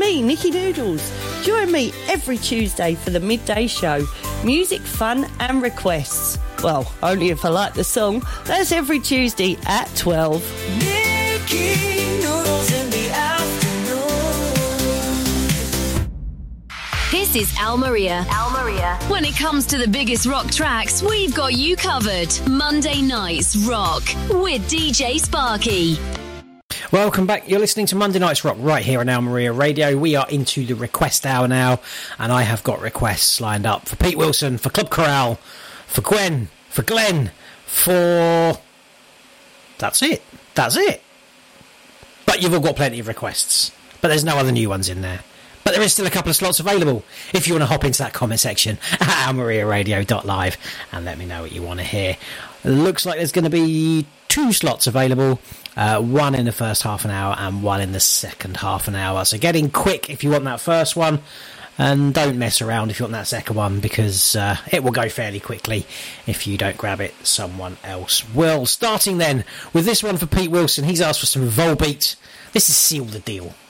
me, Nikki Noodles. Join me every Tuesday for the midday show. Music, fun and requests. Well, only if I like the song. That's every Tuesday at 12. Nikki Noodles in the afternoon. This is Al Maria. Al Maria. When it comes to the biggest rock tracks, we've got you covered. Monday Nights Rock with DJ Sparky. Welcome back. You're listening to Monday Nights Rock right here on Al Maria Radio. We are into the request hour now, and I have got requests lined up for Pete Wilson, for Club Chorale, for Gwen, for Glenn, for... That's it. But you've all got plenty of requests. But there's no other new ones in there. But there is still a couple of slots available if you want to hop into that comment section at almariaradio.live and let me know what you want to hear. Looks like there's going to be 2 slots available, one in the first half an hour and one in the second half an hour. So get in quick if you want that first one, and don't mess around if you want that second one, because it will go fairly quickly. If you don't grab it, someone else will. Starting then with this one for Pete Wilson. He's asked for some Volbeat. This is Seal the Deal.